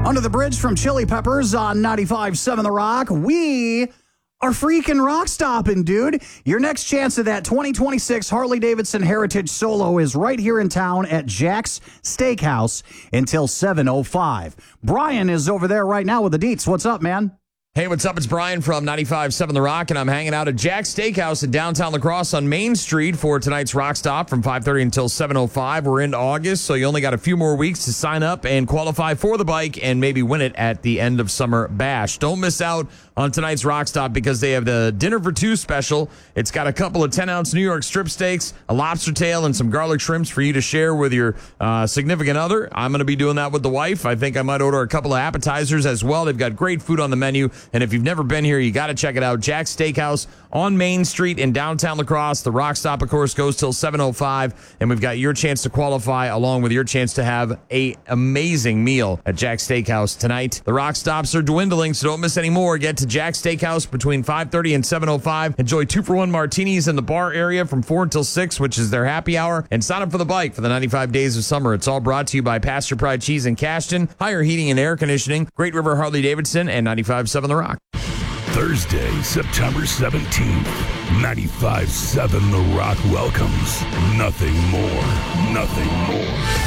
Under the Bridge from Chili Peppers on 95.7 The Rock. We are freaking rock stopping, dude. Your next chance at that 2026 Harley-Davidson Heritage Solo is right here in town at Jack's Steakhouse until 7:05. Brian is over there right now with the deets. What's up, man? Hey, what's up? It's Brian from 95.7 The Rock, and I'm hanging out at Jack's Steakhouse in downtown La Crosse on Main Street for tonight's Rock Stop from 5:30 until 7:05. We're into August, so you only got a few more weeks to sign up and qualify for the bike and maybe win it at the end of Summer Bash. Don't miss out on tonight's Rock Stop because they have the Dinner for Two special. It's got a couple of 10-ounce New York strip steaks, a lobster tail, and some garlic shrimps for you to share with your significant other. I'm going to be doing that with the wife. I think I might order a couple of appetizers as well. They've got great food on the menu. And if you've never been here, you got to check it out. Jack's Steakhouse on Main Street in downtown La Crosse. The Rock Stop, of course, goes till 7:05. And we've got your chance to qualify along with your chance to have an amazing meal at Jack's Steakhouse tonight. The Rock Stops are dwindling, so don't miss any more. Get to Jack's Steakhouse between 5:30 and 7:05. Enjoy 2-for-1 martinis in the bar area from 4 until 6, which is their happy hour. And sign up for the bike for the 95 days of summer. It's all brought to you by Pasture Pride Cheese in Cashton, Higher Heating and Air Conditioning, Great River Harley-Davidson, and 95.7 The Rock. Thursday, September 17th, 95.7 The Rock welcomes Nothing More.